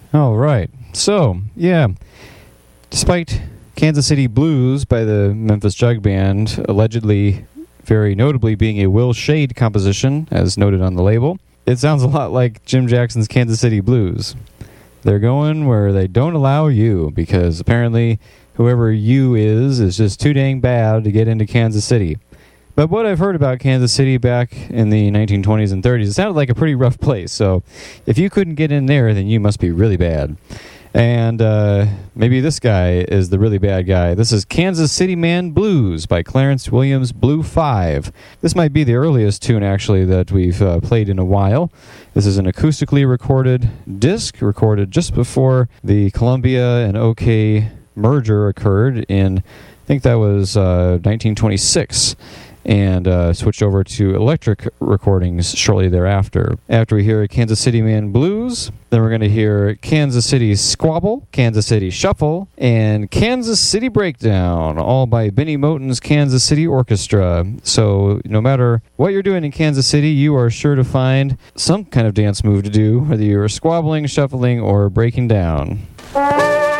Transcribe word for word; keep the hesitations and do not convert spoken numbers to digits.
All right. So, yeah, despite Kansas City Blues by the Memphis Jug Band allegedly, very notably, being a Will Shade composition, as noted on the label, it sounds a lot like Jim Jackson's Kansas City Blues. They're going where they don't allow you, because apparently whoever you is is just too dang bad to get into Kansas City. But what I've heard about Kansas City back in the nineteen twenties and thirties, it sounded like a pretty rough place. So if you couldn't get in there, then you must be really bad. And uh, maybe this guy is the really bad guy. This is Kansas City Man Blues by Clarence Williams Blue five. This might be the earliest tune, actually, that we've uh, played in a while. This is an acoustically recorded disc, recorded just before the Columbia and OK merger occurred in, I think that was uh, nineteen twenty-six. And uh, switched over to electric recordings shortly thereafter. After we hear Kansas City Man Blues, then we're going to hear Kansas City Squabble, Kansas City Shuffle, and Kansas City Breakdown, all by Benny Moten's Kansas City Orchestra. So no matter what you're doing in Kansas City, you are sure to find some kind of dance move to do, whether you're squabbling, shuffling, or breaking down.